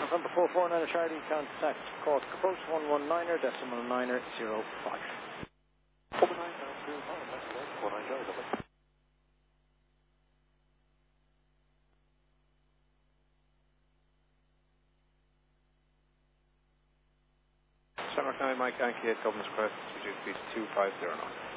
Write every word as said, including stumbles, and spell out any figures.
November four four nine Charlie, contact call approach one one niner decimal niner zero five. four nine zero five, four nine zero five. Summer County Mike Yankee at Governors Crest, reduced speed two five zero nine.